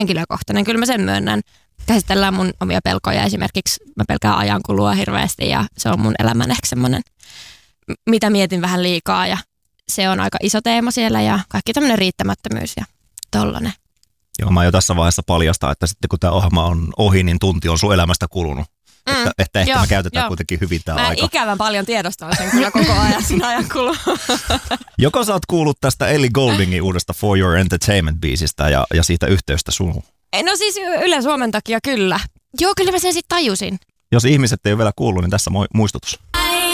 henkilökohtainen, kyllä mä sen myönnän. Käsitellään mun omia pelkoja esimerkiksi. Mä pelkään ajankulua hirveästi ja se on mun elämän ehkä semmoinen, mitä mietin vähän liikaa ja se on aika iso teema siellä ja kaikki tämmöinen riittämättömyys ja tollainen. Joo, mä jo tässä vaiheessa paljastan, että sitten kun tämä ohjelma on ohi, niin tunti on sun elämästä kulunut. Että ehkä me käytetään kuitenkin hyvin tämä aika. Mä ikävän paljon tiedostan sen kyllä koko ajan siinä ajankulua. Joko sä oot kuullut tästä Ellie Gouldingin uudesta For Your Entertainment-biisistä ja siitä yhteystä suuhun? No siis Yle Suomen takia kyllä. Joo, kyllä mä sen sitten tajusin. Jos ihmiset ei ole vielä kuullut, niin tässä muistutus.